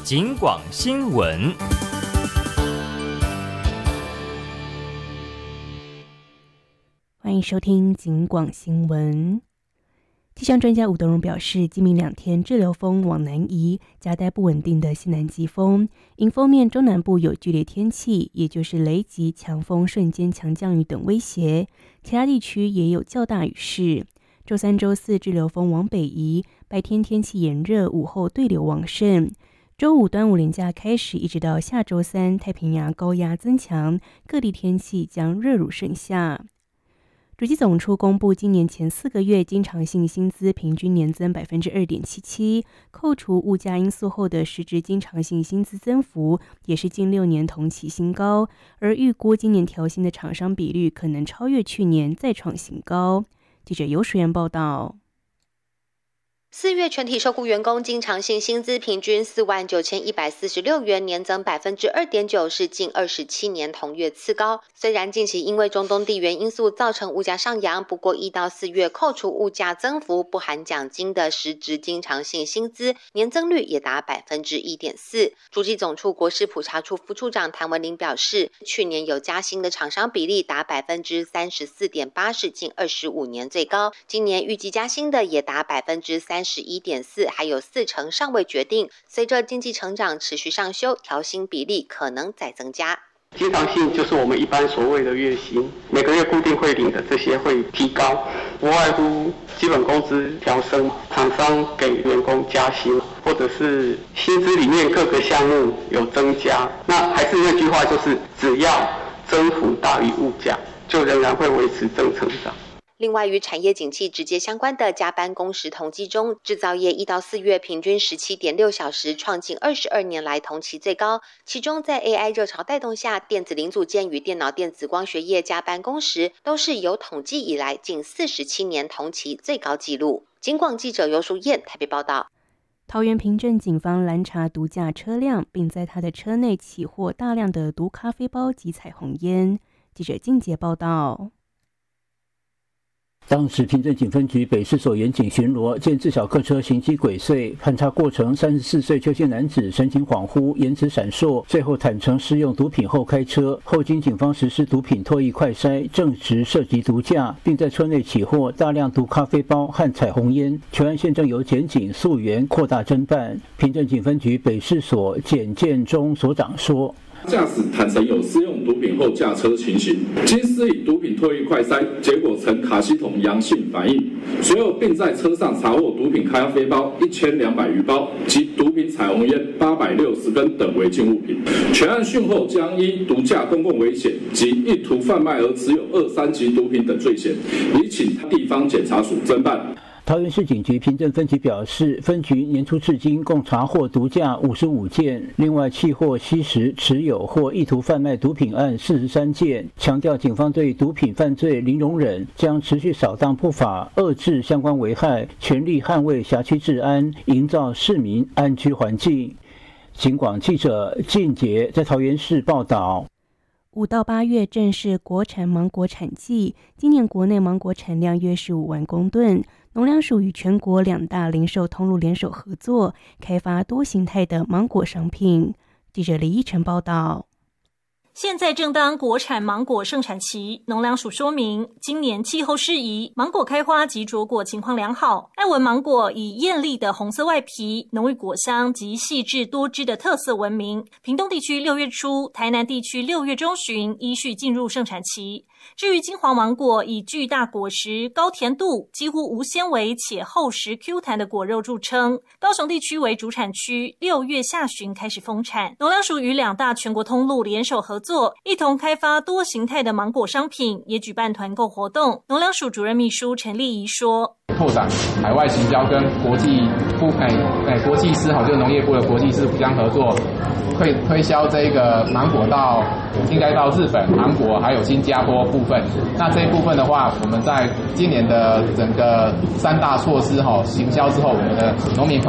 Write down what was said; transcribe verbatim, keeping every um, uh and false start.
警广新闻。 欢迎收听警广新闻。气象专家吴德荣表示，今明两天滞留风往南移，夹带不稳定的西南季风，迎风面中南部有剧烈天气，也就是雷击、强风、瞬间强降雨等威胁，其他地区也有较大雨势。周三、周四滞留风往北移，白天天气炎热，午后对流旺盛。周五端午连假开始，一直到下周三，太平洋高压增强，各地天气将热如盛夏。主计总处公布，今年前四个月经常性薪资平均年增 百分之二点七七， 扣除物价因素后的实质经常性薪资增幅也是近六年同期新高，而预估今年调薪的厂商比率可能超越去年，再创新高。记者游淑妍报道。 四月全体受雇员工经常性薪资平均四万九千一百四十六元，年增 百分之二点九， 是近二十七年同月次高。虽然近期因为中东地缘因素造成物价上扬，不过一到四月扣除物价增幅不含奖金的实质经常性薪资年增率也达 百分之一点四。 主计总处国事普查处副处长谭文玲表示，去年有加薪的厂商比例达 百分之三十四点八， 是近二十五年最高。今年预计加薪的也达 百分之三十一点四， 还有四成尚未决定。随着经济成长持续上修，调薪比例可能再增加。 经常性就是我们一般所谓的月薪，每个月固定会领的这些会提高，不外乎基本工资调升，厂商给员工加薪，或者是薪资里面各个项目有增加。那还是那句话，就是只要增幅大于物价，就仍然会维持正成长。 另外，与产业景气直接相关的加班工时统计中，制造业一到四月平均 十七点六小时，创近二十二年来同期最高。其中，在 A I 热潮带动下，电子零组件与电脑电子光学业加班工时都是有统计以来近四十七年同期最高纪录。警广记者游淑燕台北报道。 桃园平镇警方拦查毒驾车辆，并在他的车内起获大量的毒咖啡包及彩虹烟。记者静杰报道。 当时平镇警分局北市所员警巡逻，见自小客车行迹鬼祟，盘查过程，三十四岁邱姓男子神情恍惚，言辞闪烁，最后坦承施用毒品后开车。后经警方实施毒品唾液快筛，证实涉及毒驾，并在车内起获大量毒咖啡包和彩虹烟。全案现正由检警溯源扩大侦办。平镇警分局北市所检建中所长说， 驾驶坦承有施用毒品后驾车情形，经施以毒品唾液快筛，结果呈卡西酮阳性反应。随后并在车上查获毒品咖啡包一千两百余包及毒品彩虹烟八百六十根等违禁物品。全案讯后将依毒驾公共危险及意图贩卖而持有二三级毒品等罪嫌，已请地方检察署侦办。 桃园市警局平镇分局表示，分局年初至今共查获毒驾五十五件，另外契获吸食、持有或意图贩卖毒品案四十三件。强调警方对毒品犯罪零容忍，将持续扫荡不法，遏制相关危害，全力捍卫辖区治安，营造市民安居环境。警广记者靳杰在桃园市报道。 五到八月正是国产芒果产季，今年国内芒果产量约十五万公吨。农粮署与全国两大零售通路联手合作，开发多形态的芒果商品。记者李依晨报道。 现在正当国产芒果盛产期，农粮署说明，今年气候适宜，芒果开花及着果情况良好。爱文芒果以艳丽的红色外皮、浓郁果香及细致多汁的特色闻名。屏东地区六月初，台南地区六月中旬依序进入盛产期。至于金黄芒果，以巨大果实、高甜度、几乎无纤维且厚实 Q 弹的果肉著称。高雄地区为主产区，六月下旬开始丰产。农粮署与两大全国通路联手合作，一同开发多形态的芒果商品，也举办团购活动。农粮署主任秘书陈丽仪说， 拓展海外行销跟国际部哎哎国际司好，就是农业部的国际司互相合作，会推销这个芒果到应该到日本、韩国还有新加坡部分。那这一部分的话，我们在今年的整个三大措施哈行销之后，我们的农民